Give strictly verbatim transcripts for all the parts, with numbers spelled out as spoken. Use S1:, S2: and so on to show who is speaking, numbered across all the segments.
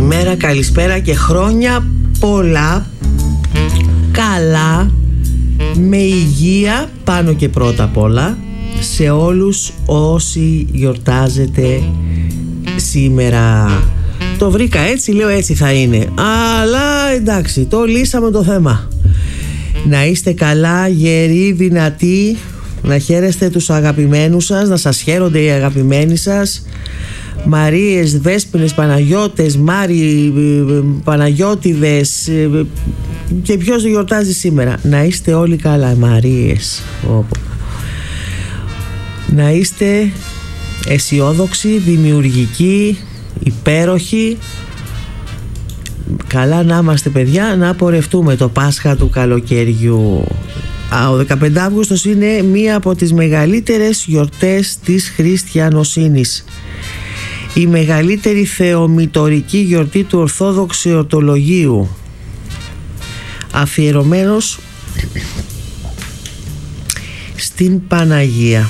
S1: Καλημέρα, καλησπέρα και χρόνια πολλά, καλά, με υγεία πάνω και πρώτα απ' όλα σε όλους όσοι γιορτάζετε σήμερα. Το βρήκα έτσι, λέω έτσι θα είναι, αλλά εντάξει, το λύσαμε το θέμα. Να είστε καλά, γεροί, δυνατοί, να χαίρεστε τους αγαπημένους σας, να σας χαίρονται οι αγαπημένοι σας. Μαρίες, Δέσποινες, Παναγιώτες, Μάρι, Παναγιώτιδες και ποιος γιορτάζει σήμερα. Να είστε όλοι καλά, Μαρίες. Να είστε αισιόδοξοι, δημιουργικοί, υπέροχοι. Καλά να είμαστε, παιδιά, να πορευτούμε το Πάσχα του καλοκαιριού. Ο δεκαπέντε Αυγούστος είναι μία από τις μεγαλύτερες γιορτές της χριστιανοσύνης. Η μεγαλύτερη θεομητορική γιορτή του Ορθόδοξου Εορτολογίου, αφιερωμένος στην Παναγία.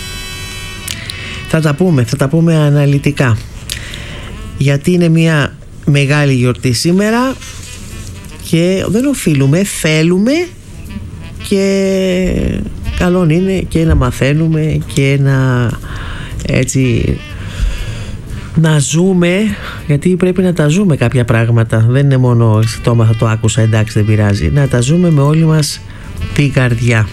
S1: Θα τα πούμε, θα τα πούμε αναλυτικά, γιατί είναι μια μεγάλη γιορτή σήμερα και δεν οφείλουμε, θέλουμε και καλό είναι και να μαθαίνουμε και να έτσι να ζούμε, γιατί πρέπει να τα ζούμε κάποια πράγματα, δεν είναι μόνο το έμαθα, το άκουσα, εντάξει δεν πειράζει, να τα ζούμε με όλη μας την καρδιά.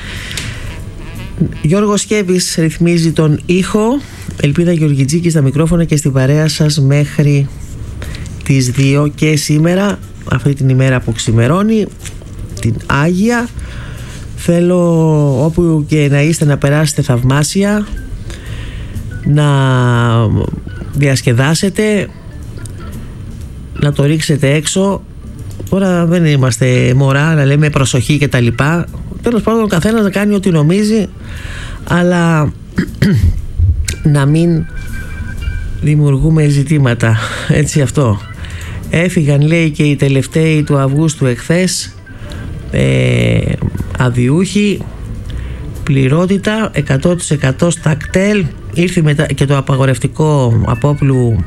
S1: Γιώργος Σκέβης ρυθμίζει τον ήχο, Ελπίδα Γεωργιτζίκη στα μικρόφωνα και στην παρέα σας μέχρι τις δύο και σήμερα, αυτή την ημέρα που ξημερώνει, την Άγια. Θέλω όπου και να είστε να περάσετε θαυμάσια, να διασκεδάσετε, να το ρίξετε έξω. Τώρα δεν είμαστε μωρά να λέμε προσοχή και τα λοιπά. Τέλος πάντων ο καθένας να κάνει ό,τι νομίζει, αλλά να μην δημιουργούμε ζητήματα, έτσι αυτό. Έφυγαν, λέει, και οι τελευταίοι του Αυγούστου εχθές, ε, αδιούχοι, πληρότητα εκατό τοις εκατό στα κτέλ. Ήρθε μετά και το απαγορευτικό απόπλου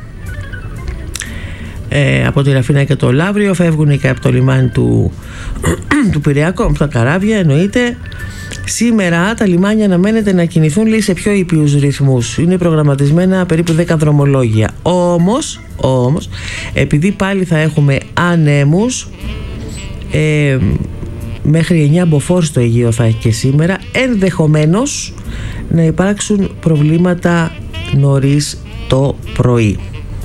S1: ε, από τη Ραφίνα και το Λαύριο. Φεύγουν και από το λιμάνι του, του Πειραιάκου, από τα καράβια εννοείται. Σήμερα τα λιμάνια αναμένεται να κινηθούν, λέει, σε πιο ήπιους ρυθμούς. Είναι προγραμματισμένα περίπου δέκα δρομολόγια. Όμως, όμως επειδή πάλι θα έχουμε ανέμους, ε, μέχρι εννιά μποφόρ στο Αιγαίο θα έχει και σήμερα, ενδεχομένως να υπάρξουν προβλήματα νωρίς το πρωί.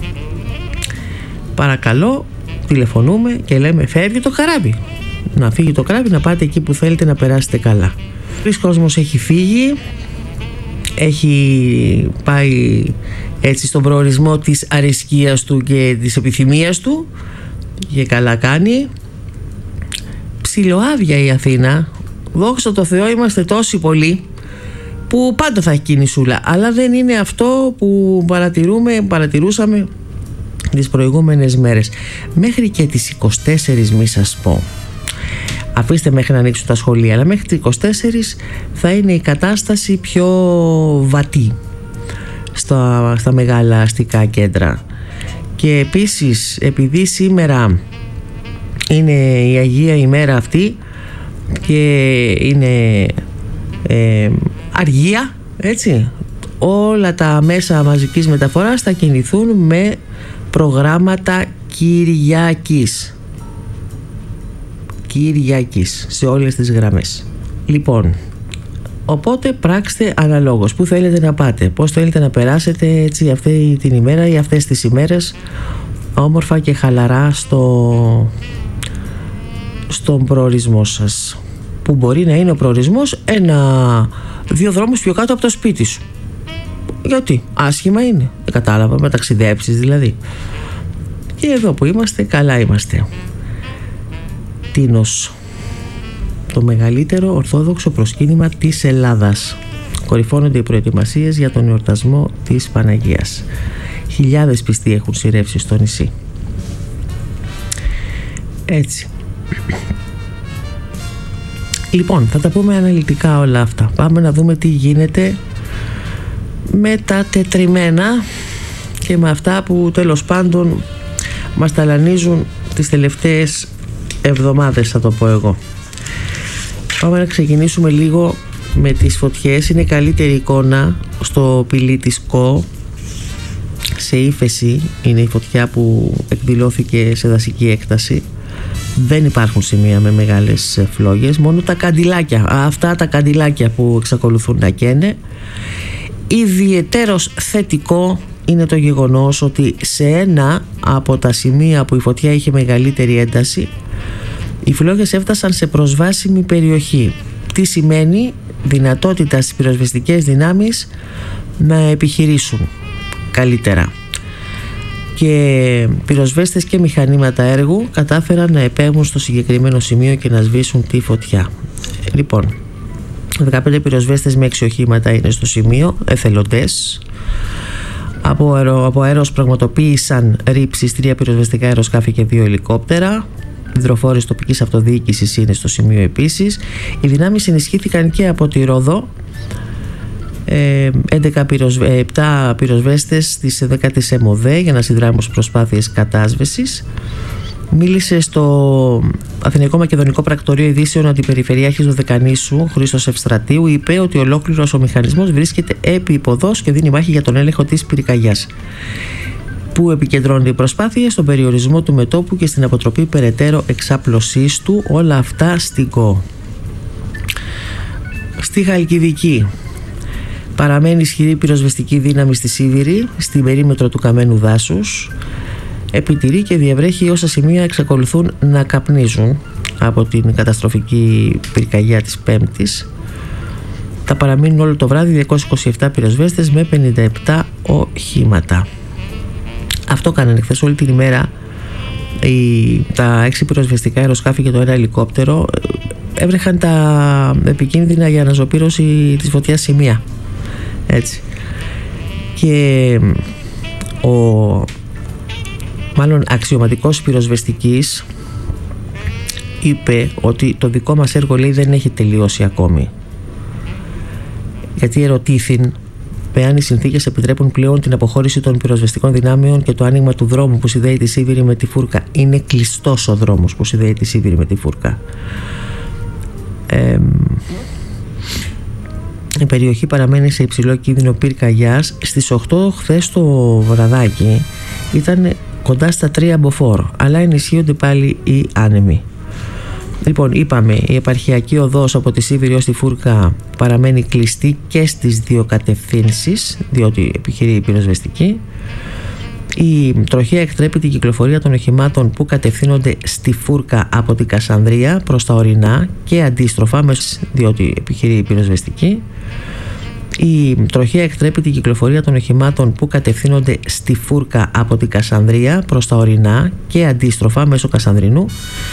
S1: Παρακαλώ, τηλεφωνούμε και λέμε φεύγει το καράβι. Να φύγει το καράβι, να πάτε εκεί που θέλετε να περάσετε καλά. Τρεις κόσμος έχει φύγει, έχει πάει έτσι στον προορισμό της αρεσκίας του και της επιθυμίας του και καλά κάνει. Ψιλοάδια η Αθήνα, δόξα τω Θεώ, είμαστε τόσοι πολλοί που πάντα θα έχει κινησούλα, αλλά δεν είναι αυτό που παρατηρούμε, παρατηρούσαμε τις προηγούμενες μέρες. Μέχρι και τις είκοσι τέσσερις μη σας πω, αφήστε μέχρι να ανοίξουν τα σχολεία, αλλά μέχρι τις είκοσι τέσσερις θα είναι η κατάσταση πιο βατή στα, στα μεγάλα αστικά κέντρα. Και επίσης, επειδή σήμερα είναι η Αγία ημέρα αυτή και είναι ε, αργία, έτσι, όλα τα μέσα μαζικής μεταφοράς θα κινηθούν με προγράμματα Κυριακής Κυριακής σε όλες τις γραμμές. Λοιπόν, οπότε πράξτε αναλόγως που θέλετε να πάτε, πώς θέλετε να περάσετε έτσι αυτή την ημέρα ή αυτές τις ημέρες όμορφα και χαλαρά στο, στον προορισμό σας, που μπορεί να είναι ο προορισμός ένα δύο δρόμους πιο κάτω από το σπίτι σου. Γιατί άσχημα είναι, δεν κατάλαβα, με ταξιδέψεις δηλαδή. Και εδώ που είμαστε, καλά είμαστε. Τίνος, το μεγαλύτερο ορθόδοξο προσκύνημα της Ελλάδας. Κορυφώνονται οι προετοιμασίες για τον εορτασμό της Παναγίας. Χιλιάδες πιστοί έχουν σειρεύσει στο νησί. Έτσι. Λοιπόν, θα τα πούμε αναλυτικά όλα αυτά. Πάμε να δούμε τι γίνεται με τα τετριμένα και με αυτά που τέλος πάντων μας ταλανίζουν τις τελευταίες εβδομάδες, θα το πω εγώ. Πάμε να ξεκινήσουμε λίγο με τις φωτιές. Είναι καλύτερη εικόνα στο Πηλί της Κο. Σε ύφεση είναι η φωτιά που εκδηλώθηκε σε δασική έκταση. Δεν υπάρχουν σημεία με μεγάλες φλόγες, μόνο τα καντιλάκια, αυτά τα καντιλάκια που εξακολουθούν να καίνε. Ιδιαιτέρως θετικό είναι το γεγονός ότι σε ένα από τα σημεία που η φωτιά είχε μεγαλύτερη ένταση, οι φλόγες έφτασαν σε προσβάσιμη περιοχή. Τι σημαίνει? Δυνατότητα στις πυροσβεστικές δυνάμεις να επιχειρήσουν καλύτερα. Και πυροσβέστες και μηχανήματα έργου κατάφεραν να επέμβουν στο συγκεκριμένο σημείο και να σβήσουν τη φωτιά. Λοιπόν, δεκαπέντε πυροσβέστες με έξι οχήματα είναι στο σημείο, εθελοντές. Από, αερο, από αέρος πραγματοποίησαν ρήψεις τρία πυροσβεστικά αεροσκάφη και δύο ελικόπτερα. Υδροφόρες τοπικής αυτοδιοίκησης είναι στο σημείο επίσης. Οι δυνάμεις ενισχύθηκαν και από τη Ρόδο. έντεκα πυροσβε... επτά πυροσβέστες της δέκατης ΕΜΟΔΕ για να συνδράμουν στις προσπάθειες κατάσβεσης. Μίλησε στο Αθηναϊκό Μακεδονικό Πρακτορείο Ειδήσεων Αντιπεριφερειάρχης του Δεκανήσου, Χρήστος Ευστρατείου, είπε ότι ολόκληρος ο μηχανισμός βρίσκεται επί υποδός και δίνει μάχη για τον έλεγχο της πυρκαγιάς, που επικεντρώνει οι προσπάθειες στον περιορισμό του μετώπου και στην αποτροπή περαιτέρω εξάπλωσής του. Όλα αυτά στην ΚΟ. Στη Χαλκιδική παραμένει ισχυρή πυροσβεστική δύναμη στη Σίβηρη, στην περίμετρο του Καμένου Δάσους. Επιτηρεί και διευρέχει όσα σημεία εξακολουθούν να καπνίζουν από την καταστροφική πυρκαγιά της Πέμπτης. Θα παραμείνουν όλο το βράδυ διακόσιοι είκοσι επτά πυροσβέστες με πενήντα επτά οχήματα. Αυτό κάνανε χθες όλη την ημέρα. Οι, τα έξι πυροσβεστικά αεροσκάφη και το ένα ελικόπτερο έβρεχαν τα επικίνδυνα για αναζωπήρωση της φωτιάς σημεία. Έτσι. Και ο μάλλον αξιωματικός πυροσβεστικής είπε ότι το δικό μας έργο, λέει, δεν έχει τελειώσει ακόμη, γιατί ερωτήθην εάν οι συνθήκες επιτρέπουν πλέον την αποχώρηση των πυροσβεστικών δυνάμεων και το άνοιγμα του δρόμου που συνδέει τη Σίβηρη με τη Φούρκα. Είναι κλειστός ο δρόμος που συνδέει τη Σίβηρη με τη Φούρκα. Ε, η περιοχή παραμένει σε υψηλό κίνδυνο πυρκαγιάς. Στις οκτώ χθες το βραδάκι ήταν κοντά στα τρία μποφόρ, αλλά ενισχύονται πάλι οι άνεμοι. Λοιπόν, είπαμε, η επαρχιακή οδός από τη Σίβηρη ως τη Φούρκα παραμένει κλειστή και στις δύο κατευθύνσεις, διότι επιχειρεί η πυροσβεστική. Η τροχέα εκτρέπει την κυκλοφορία των οχημάτων που κατευθύνονται στη Φούρκα από την Κασανδρία προς τα ορεινά και αντίστροφα, διότι επιχειρεί η πυροσβεστική. Η τροχέα εκτρέπει την κυκλοφορία των οχημάτων που κατευθύνονται στη Φούρκα από την Κασανδρία προς τα ορεινά και αντίστροφα μέσω Κασανδρινού,